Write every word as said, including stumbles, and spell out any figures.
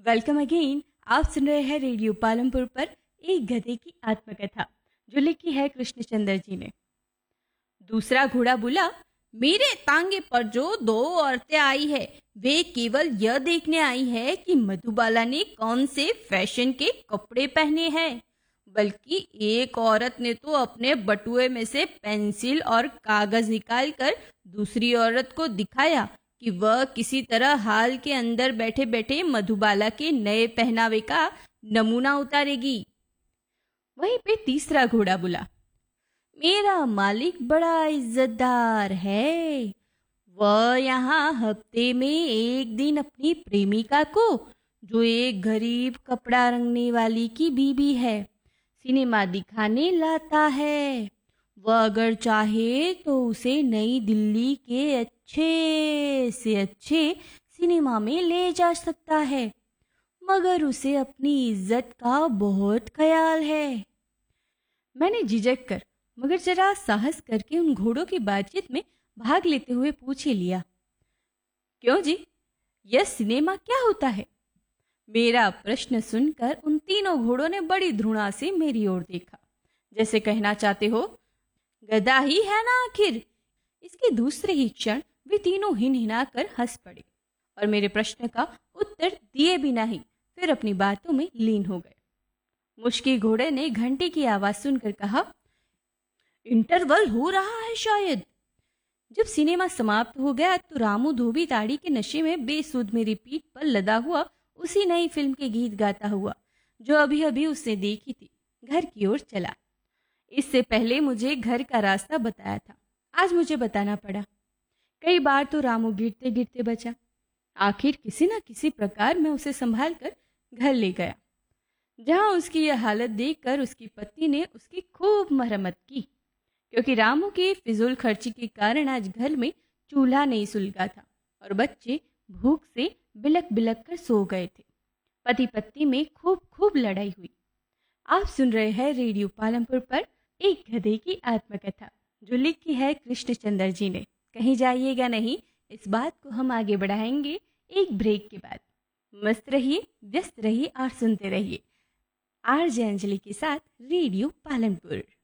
Welcome again. आप सुन रहे हैं रेडियो पालमपुर पर एक गधे की आत्मकथा जो लिखी है कृष्णचंद्र जी ने। दूसरा घोड़ा बोला, मेरे तांगे पर जो दो औरतें आई है वे केवल यह देखने आई है कि मधुबाला ने कौन से फैशन के कपड़े पहने हैं, बल्कि एक औरत ने तो अपने बटुए में से पेंसिल और कागज निकालकर दूसरी औरत को दिखाया कि वह किसी तरह हाल के अंदर बैठे बैठे मधुबाला के नए पहनावे का नमूना उतारेगी। वहीं पे तीसरा घोड़ा बोला, मेरा मालिक बड़ा इज्जतदार है। वह यहाँ हफ्ते में एक दिन अपनी प्रेमिका को, जो एक गरीब कपड़ा रंगने वाली की बीबी है, सिनेमा दिखाने लाता है। वह अगर चाहे तो उसे नई दिल्ली के अच्छे से अच्छे सिनेमा में ले जा सकता है, मगर उसे अपनी इज्जत का बहुत ख्याल है। मैंने झिझक कर मगर जरा साहस करके उन घोड़ों की बातचीत में भाग लेते हुए पूछ ही लिया, क्यों जी, यह सिनेमा क्या होता है? मेरा प्रश्न सुनकर उन तीनों घोड़ों ने बड़ी घृणा से मेरी ओर देखा, जैसे कहना चाहते हो, गधा ही है ना आखिर। इसके दूसरे ही क्षण वे तीनों हिन हिना कर हंस पड़े और मेरे प्रश्न का उत्तर दिए बिना ही फिर अपनी बातों में लीन हो गए। मुश्किल घोड़े ने घंटे की आवाज सुनकर कहा, इंटरवल हो रहा है शायद। जब सिनेमा समाप्त हो गया तो रामू धोबी ताड़ी के नशे में बेसुध मेरी पीठ पर लदा हुआ उसी नई फिल्म के गीत गाता हुआ जो अभी अभी उसने देखी थी घर की ओर चला। इससे पहले मुझे घर का रास्ता बताया था, आज मुझे बताना पड़ा। कई बार तो रामू गिरते गिरते बचा। आखिर किसी न किसी प्रकार मैं उसे संभाल कर घर ले गया, जहां उसकी यह हालत देखकर उसकी पत्नी ने उसकी खूब मरम्मत की, क्योंकि रामू की फिजूल खर्ची के कारण आज घर में चूल्हा नहीं सुलगा था और बच्चे भूख से बिलक बिलक कर सो गए थे। पति पत्नी में खूब खूब लड़ाई हुई। आप सुन रहे हैं रेडियो पालमपुर पर एक गधे की आत्मकथा जो लिखी है कृष्णचंद्र जी ने। कहीं जाइएगा नहीं, इस बात को हम आगे बढ़ाएंगे एक ब्रेक के बाद। मस्त रहिए, व्यस्त रहिए और सुनते रहिए आरजे अंजलि के साथ रेडियो पालमपुर।